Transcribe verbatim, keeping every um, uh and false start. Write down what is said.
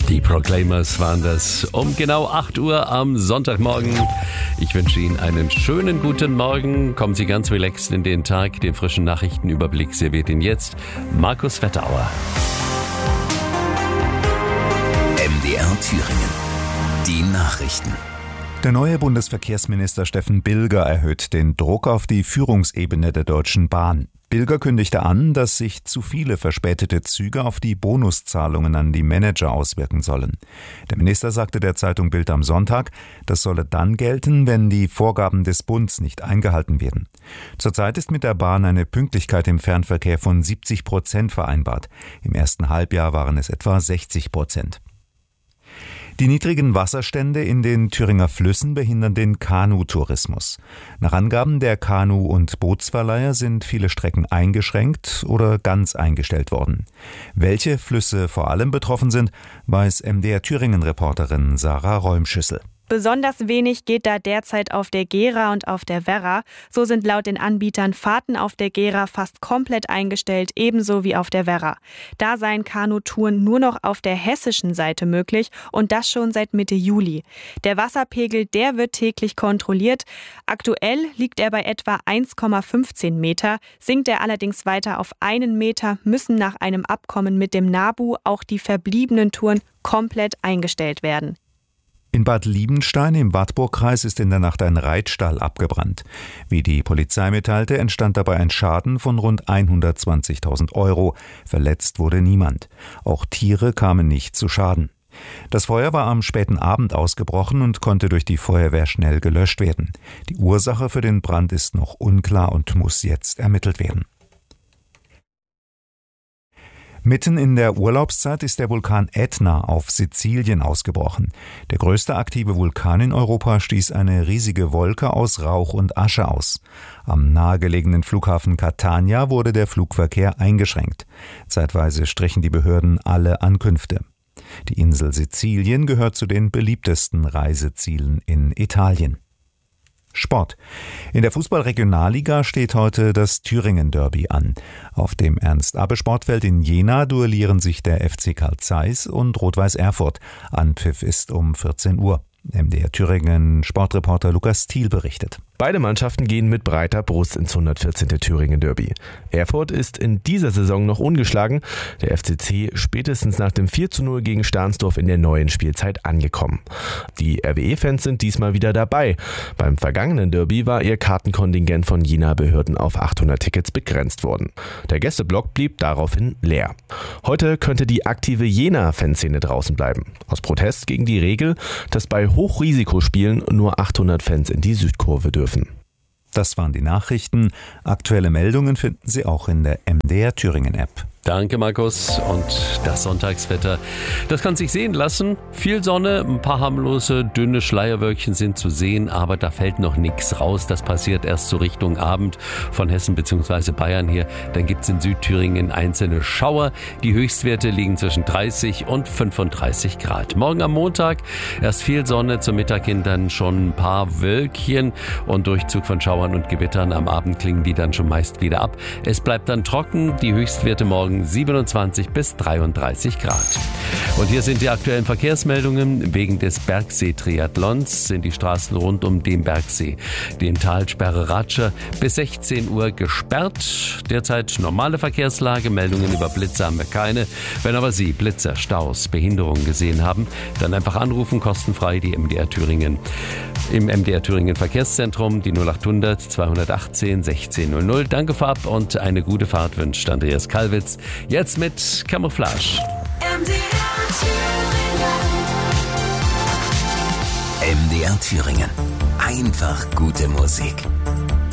Die Proclaimers waren das um genau acht Uhr am Sonntagmorgen. Ich wünsche Ihnen einen schönen guten Morgen. Kommen Sie ganz relaxed in den Tag. Den frischen Nachrichtenüberblick serviert Ihnen jetzt Markus Vettauer. M D R Thüringen. Die Nachrichten. Der neue Bundesverkehrsminister Steffen Bilger erhöht den Druck auf die Führungsebene der Deutschen Bahn. Bilger kündigte an, dass sich zu viele verspätete Züge auf die Bonuszahlungen an die Manager auswirken sollen. Der Minister sagte der Zeitung Bild am Sonntag, das solle dann gelten, wenn die Vorgaben des Bundes nicht eingehalten werden. Zurzeit ist mit der Bahn eine Pünktlichkeit im Fernverkehr von siebzig Prozent vereinbart. Im ersten Halbjahr waren es etwa sechzig Prozent. Die niedrigen Wasserstände in den Thüringer Flüssen behindern den Kanutourismus. Nach Angaben der Kanu- und Bootsverleiher sind viele Strecken eingeschränkt oder ganz eingestellt worden. Welche Flüsse vor allem betroffen sind, weiß M D R Thüringen-Reporterin Sarah Räumschüssel. Besonders wenig geht da derzeit auf der Gera und auf der Werra. So sind laut den Anbietern Fahrten auf der Gera fast komplett eingestellt, ebenso wie auf der Werra. Da seien Kanutouren nur noch auf der hessischen Seite möglich und das schon seit Mitte Juli. Der Wasserpegel, der wird täglich kontrolliert. Aktuell liegt er bei etwa eins Komma fünfzehn Meter. Sinkt er allerdings weiter auf einen Meter, müssen nach einem Abkommen mit dem NABU auch die verbliebenen Touren komplett eingestellt werden. In Bad Liebenstein im Wartburgkreis ist in der Nacht ein Reitstall abgebrannt. Wie die Polizei mitteilte, entstand dabei ein Schaden von rund hundertzwanzigtausend Euro. Verletzt wurde niemand. Auch Tiere kamen nicht zu Schaden. Das Feuer war am späten Abend ausgebrochen und konnte durch die Feuerwehr schnell gelöscht werden. Die Ursache für den Brand ist noch unklar und muss jetzt ermittelt werden. Mitten in der Urlaubszeit ist der Vulkan Ätna auf Sizilien ausgebrochen. Der größte aktive Vulkan in Europa stieß eine riesige Wolke aus Rauch und Asche aus. Am nahegelegenen Flughafen Catania wurde der Flugverkehr eingeschränkt. Zeitweise strichen die Behörden alle Ankünfte. Die Insel Sizilien gehört zu den beliebtesten Reisezielen in Italien. Sport. In der Fußball-Regionalliga steht heute das Thüringen-Derby an. Auf dem Ernst-Abbe-Sportfeld in Jena duellieren sich der F C Carl Zeiss und Rot-Weiß Erfurt. Anpfiff ist um vierzehn Uhr. M D R Thüringen-Sportreporter Lukas Thiel berichtet. Beide Mannschaften gehen mit breiter Brust ins hundertvierzehnte Thüringen-Derby. Erfurt ist in dieser Saison noch ungeschlagen, der F C C spätestens nach dem vier zu null gegen Stahnsdorf in der neuen Spielzeit angekommen. Die R W E-Fans sind diesmal wieder dabei. Beim vergangenen Derby war ihr Kartenkontingent von Jena-Behörden auf achthundert Tickets begrenzt worden. Der Gästeblock blieb daraufhin leer. Heute könnte die aktive Jena-Fanszene draußen bleiben. Aus Protest gegen die Regel, dass bei Hochrisikospielen nur achthundert Fans in die Südkurve dürfen. Das waren die Nachrichten. Aktuelle Meldungen finden Sie auch in der M D R Thüringen-App. Danke, Markus. Und das Sonntagswetter, das kann sich sehen lassen. Viel Sonne, ein paar harmlose, dünne Schleierwölkchen sind zu sehen, aber da fällt noch nichts raus. Das passiert erst so Richtung Abend von Hessen bzw. Bayern hier. Dann gibt es in Südthüringen einzelne Schauer. Die Höchstwerte liegen zwischen dreißig und fünfunddreißig Grad. Morgen am Montag erst viel Sonne, zum Mittag hin dann schon ein paar Wölkchen und Durchzug von Schauern und Gewittern. Am Abend klingen die dann schon meist wieder ab. Es bleibt dann trocken. Die Höchstwerte morgen siebenundzwanzig bis dreiunddreißig Grad. Und hier sind die aktuellen Verkehrsmeldungen. Wegen des Bergsee-Triathlons sind die Straßen rund um den Bergsee, den Talsperre Ratscher, bis sechzehn Uhr gesperrt. Derzeit normale Verkehrslage, Meldungen über Blitze haben wir keine. Wenn aber Sie Blitzer, Staus, Behinderungen gesehen haben, dann einfach anrufen, kostenfrei die M D R Thüringen. Im M D R Thüringen Verkehrszentrum die null achthundert zweihundertachtzehn sechzehn null null. Danke vorab und eine gute Fahrt wünscht Andreas Kalwitz. Jetzt mit Camouflage. M D R Thüringen. M D R Thüringen. Einfach gute Musik.